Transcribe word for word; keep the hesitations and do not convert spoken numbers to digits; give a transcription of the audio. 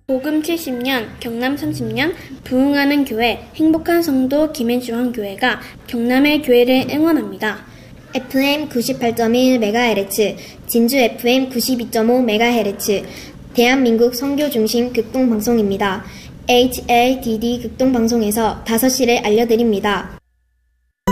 복음 칠십 년, 경남 삼십 년, 부흥하는 교회, 행복한 성도 김해중앙교회가 경남의 교회를 응원합니다. 에프엠 구십팔 점 일 메가헤르츠, 진주 에프엠 구십이 점 오 메가헤르츠, 대한민국 선교중심 극동방송입니다. 에이치 에이 디 디 극동방송에서 다섯 시를 알려드립니다.